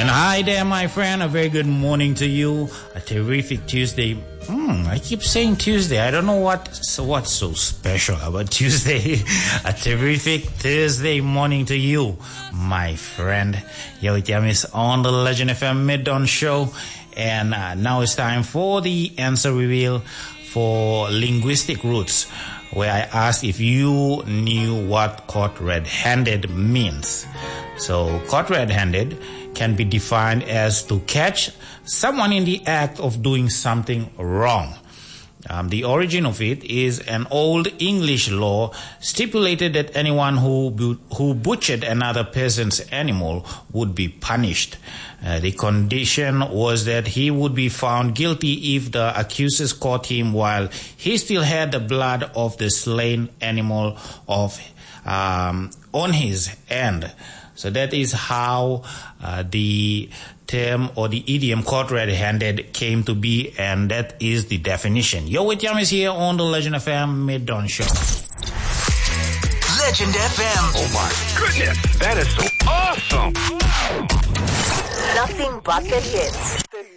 And hi there, my friend. A very good morning to you. A terrific Tuesday. I keep saying Tuesday. I don't know what's so special about Tuesday. A terrific Thursday morning to you, my friend. Yo, it's on the Legend FM Mid-Dawn Show. And now it's time for the answer reveal for linguistic roots, where I asked if you knew what caught red-handed means. So, caught red-handed can be defined as to catch someone in the act of doing something wrong. The origin of it is an old English law stipulated that anyone who butchered another person's animal would be punished. The condition was that he would be found guilty if the accusers caught him while he still had the blood of the slain animal on his hand. So that is how the term or the idiom caught red-handed came to be, and that is the definition. Yo, with Yamis here on the Legend FM Mid-Dawn Show. Legend FM. Oh my goodness, that is so awesome. Nothing but the hits.